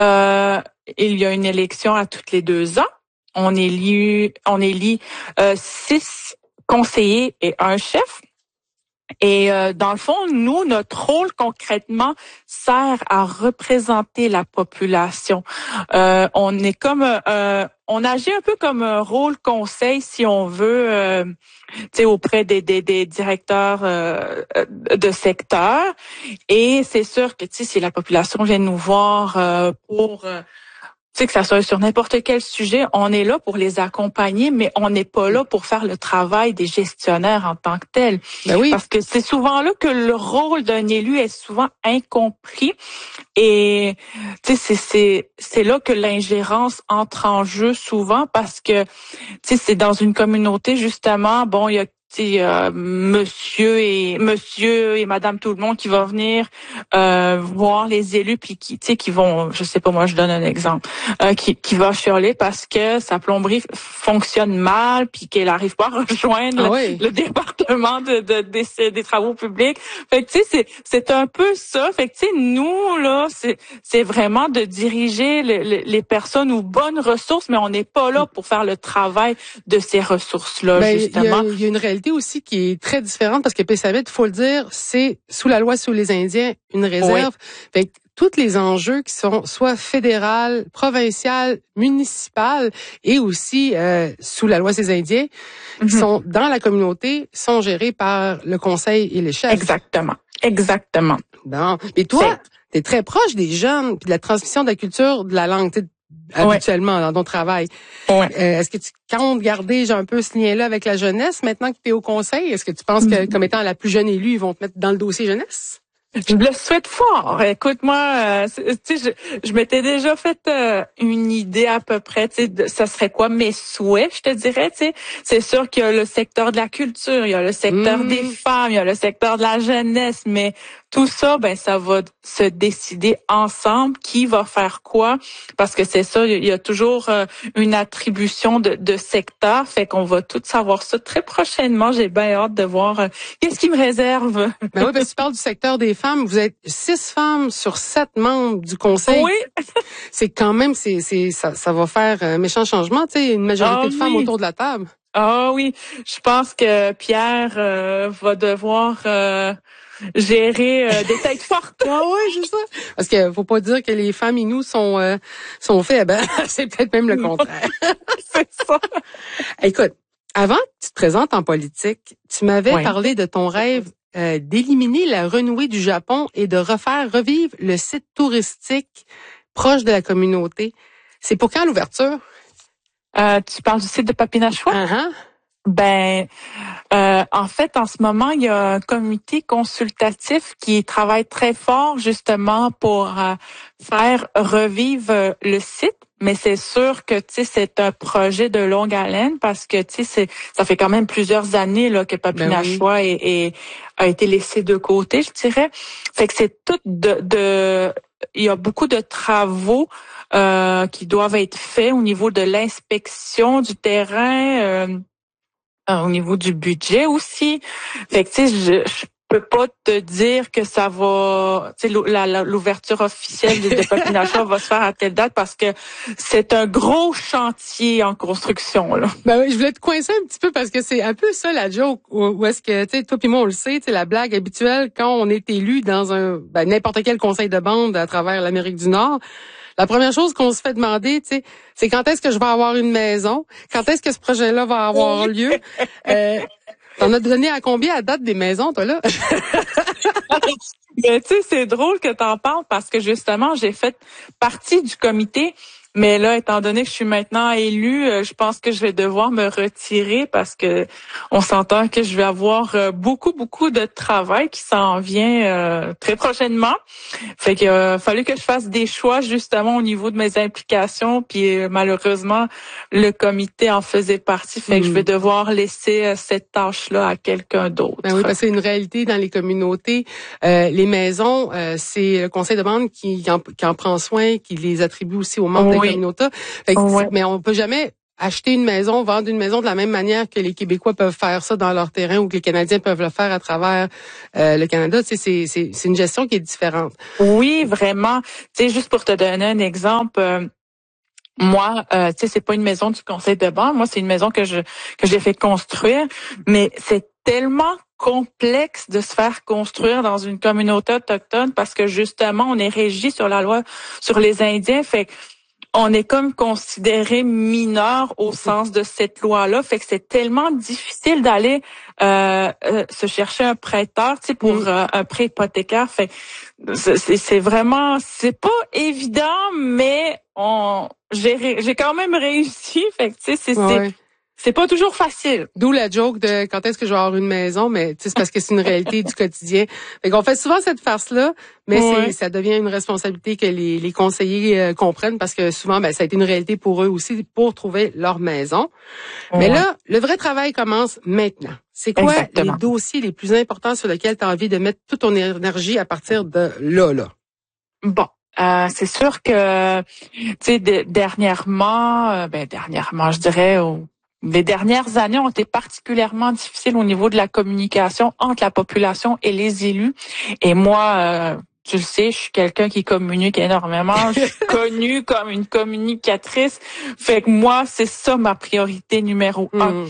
Il y a une élection à toutes les 2 ans. On élit 6 conseillers et un chef. Et dans le fond, nous, notre rôle concrètement sert à représenter la population. On est comme, on agit un peu comme un rôle conseil, si on veut, auprès des directeurs de secteur. Et c'est sûr que si la population vient nous voir pour que ça soit sur n'importe quel sujet, on est là pour les accompagner, mais on n'est pas là pour faire le travail des gestionnaires en tant que tel. Ben oui. Parce que c'est souvent là que le rôle d'un élu est souvent incompris. Et c'est là que l'ingérence entre en jeu souvent, parce que c'est dans une communauté justement, bon, il y a monsieur et madame tout le monde qui va venir voir les élus, puis qui vont, je sais pas, moi je donne un exemple, qui va chialer parce que sa plomberie fonctionne mal, puis qu'elle arrive pas à rejoindre le département des travaux publics. Fait que c'est un peu ça. Fait que nous là, c'est vraiment de diriger les personnes aux bonnes ressources, mais on n'est pas là pour faire le travail de ces ressources-là, justement. Il y a une réalité aussi qui est très différente, parce que Pessamet, il faut le dire, c'est sous la loi sur les Indiens une réserve. Oui. Fait que tous les enjeux qui sont soit fédéral, provincial, municipal et aussi sous la loi sur les Indiens, qui sont dans la communauté, sont gérés par le conseil et les chefs. Exactement. Bon, mais toi, t'es très proche des jeunes puis de la transmission de la culture de la langue, habituellement dans ton travail. Est-ce que tu comptes garder un peu ce lien-là avec la jeunesse maintenant que tu es au conseil? Est-ce que tu penses que, comme étant la plus jeune élue, ils vont te mettre dans le dossier jeunesse? Je le souhaite fort. Écoute, moi, je m'étais déjà fait une idée à peu près, ça serait quoi mes souhaits, je te dirais, C'est sûr qu'il y a le secteur de la culture, il y a le secteur des femmes, il y a le secteur de la jeunesse, mais tout ça, ça va se décider ensemble qui va faire quoi, parce que c'est ça, il y a toujours une attribution de secteur, fait qu'on va tout savoir ça très prochainement. J'ai bien hâte de voir qu'est-ce qui me réserve. Ben oui, parce que tu parles du secteur des femmes. Vous êtes 6 femmes sur 7 membres du conseil. Oui. C'est quand même, ça va faire un méchant changement, une majorité de femmes autour de la table. Ah oui, je pense que Pierre va devoir gérer des têtes fortes. Ah oui, c'est ça. Parce que faut pas dire que les femmes nous sont faibles. C'est peut-être même le contraire. C'est ça. Écoute, avant que tu te présentes en politique, tu m'avais parlé de ton rêve d'éliminer la renouée du Japon et de revivre le site touristique proche de la communauté. C'est pour quand l'ouverture? Tu parles du site de Papinachois? En fait, en ce moment, il y a un comité consultatif qui travaille très fort justement pour faire revivre le site. Mais c'est sûr que c'est un projet de longue haleine, parce que ça fait quand même plusieurs années là que Papinachois a été laissé de côté, je dirais. Fait que c'est tout il y a beaucoup de travaux qui doivent être faits au niveau de l'inspection du terrain. Au niveau du budget aussi. Fait que je peux pas te dire que ça va, l'ouverture officielle de Papinachois va se faire à telle date, parce que c'est un gros chantier en construction, là. Ben oui, je voulais te coincer un petit peu, parce que c'est un peu ça la joke, où est-ce que, toi puis moi on le sait, la blague habituelle quand on est élu dans n'importe quel conseil de bande à travers l'Amérique du Nord. La première chose qu'on se fait demander, c'est quand est-ce que je vais avoir une maison? Quand est-ce que ce projet-là va avoir lieu? T'en as donné à combien à date des maisons, toi, là? Mais c'est drôle que t'en parles, parce que justement, j'ai fait partie du comité. Mais là, étant donné que je suis maintenant élue, je pense que je vais devoir me retirer, parce que on s'entend que je vais avoir beaucoup de travail qui s'en vient très prochainement. Fait qu'il a fallu que je fasse des choix justement au niveau de mes implications, puis malheureusement, le comité en faisait partie. Fait que je vais devoir laisser cette tâche-là à quelqu'un d'autre. Ben oui, parce que c'est une réalité dans les communautés. Les maisons, c'est le conseil de bande qui en prend soin, qui les attribue aussi aux membres de la communauté. Fait que, mais on peut jamais acheter une maison, vendre une maison de la même manière que les Québécois peuvent faire ça dans leur terrain ou que les Canadiens peuvent le faire à travers le Canada. Tu sais, c'est une gestion qui est différente. Oui, vraiment. Tu sais, juste pour te donner un exemple, moi, tu sais, c'est pas une maison du conseil de banque. Moi, c'est une maison que j'ai fait construire, mais c'est tellement complexe de se faire construire dans une communauté autochtone parce que justement, on est régi sur la loi sur les Indiens. Fait on est comme considéré mineur au sens de cette loi-là, fait que c'est tellement difficile d'aller se chercher un prêteur, tu sais, pour un prêt hypothécaire. Fait que c'est vraiment, c'est pas évident, mais j'ai quand même réussi. Fait que tu sais, Ouais. c'est pas toujours facile. D'où la joke de quand est-ce que je vais avoir une maison, mais c'est parce que c'est une réalité du quotidien. Fait qu'on fait souvent cette farce-là, mais ça devient une responsabilité que les conseillers comprennent parce que souvent, ça a été une réalité pour eux aussi pour trouver leur maison. Mais là, le vrai travail commence maintenant. C'est quoi les dossiers les plus importants sur lesquels tu as envie de mettre toute ton énergie à partir de là? Bon. C'est sûr que, tu sais, dernièrement, je dirais, les dernières années ont été particulièrement difficiles au niveau de la communication entre la population et les élus. Et moi, tu le sais, je suis quelqu'un qui communique énormément. Je suis connue comme une communicatrice. Fait que moi, c'est ça ma priorité numéro 1.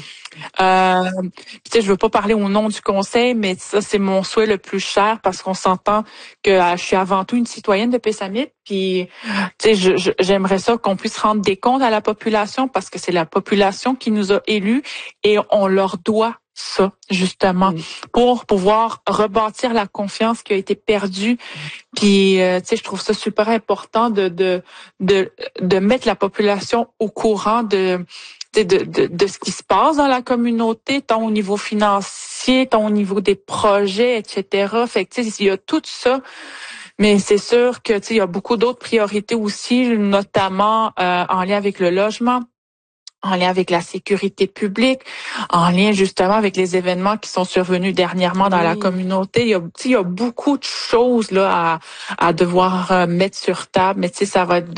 Tu sais, je veux pas parler au nom du conseil, mais ça, c'est mon souhait le plus cher parce qu'on s'entend que je suis avant tout une citoyenne de Pessamit. Puis, tu sais, j'aimerais ça qu'on puisse rendre des comptes à la population parce que c'est la population qui nous a élus et on leur doit ça, justement, pour pouvoir rebâtir la confiance qui a été perdue. Puis, tu sais, je trouve ça super important de mettre la population au courant de ce qui se passe dans la communauté, tant au niveau financier, tant au niveau des projets, etc. Fait que, tu sais, il y a tout ça. Mais c'est sûr que, tu sais, il y a beaucoup d'autres priorités aussi, notamment en lien avec le logement, en lien avec la sécurité publique, en lien justement avec les événements qui sont survenus dernièrement dans la communauté. Il y a beaucoup de choses là à devoir mettre sur table, mais tu sais, ça va être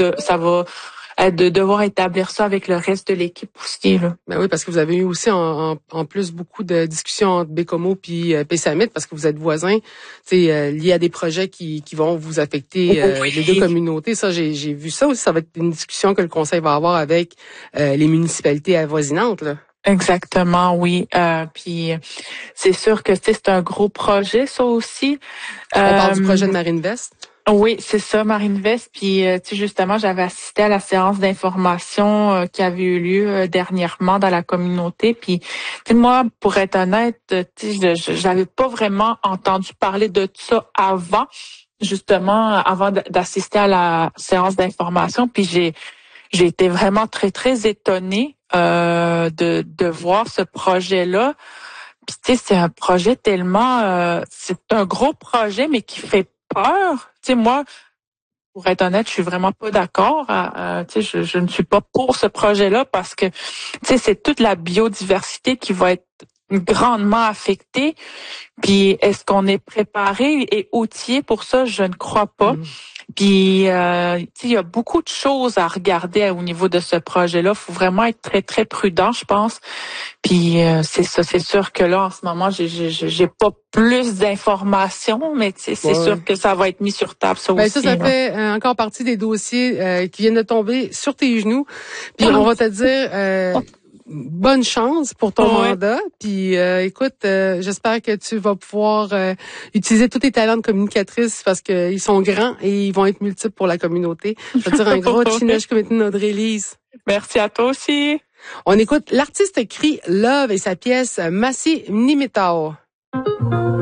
de devoir établir ça avec le reste de l'équipe aussi, là. Ben oui, parce que vous avez eu aussi en plus beaucoup de discussions entre Bécomo puis Pessamit parce que vous êtes voisins, liés à des projets qui vont vous affecter les deux communautés. Ça, j'ai vu ça aussi. Ça va être une discussion que le conseil va avoir avec les municipalités avoisinantes, là. Exactement, oui. Puis c'est sûr que c'est un gros projet, ça aussi. On parle du projet de Marinvest. Oui, c'est ça, Marinvest. Puis, tu sais, justement, j'avais assisté à la séance d'information qui avait eu lieu dernièrement dans la communauté. Puis, tu sais, moi, pour être honnête, tu sais, j'avais pas vraiment entendu parler de ça avant, justement, avant d'assister à la séance d'information. Puis, j'ai été vraiment très, très étonnée de voir ce projet-là. Puis, tu sais, c'est un projet tellement... c'est un gros projet, mais qui fait peur. Tu sais, moi, pour être honnête, je suis vraiment pas d'accord. Tu sais, je ne suis pas pour ce projet-là parce que, tu sais, c'est toute la biodiversité qui va être grandement affectée. Puis, est-ce qu'on est préparé et outillé pour ça? Je ne crois pas. Puis, tu sais, il y a beaucoup de choses à regarder au niveau de ce projet-là. Il faut vraiment être très, très prudent, je pense. Puis, c'est ça. C'est sûr que là, en ce moment, j'ai pas plus d'informations, mais c'est sûr que ça va être mis sur table, ça aussi. Ça fait encore partie des dossiers qui viennent de tomber sur tes genoux. Puis, on va te dire... bonne chance pour ton mandat. Puis écoute, j'espère que tu vas pouvoir utiliser tous tes talents de communicatrice parce que ils sont grands et ils vont être multiples pour la communauté. Je veux dire un gros chinoche comme Audrey-Lise. Merci à toi aussi. On écoute l'artiste crie Love et sa pièce Massi Nimitao.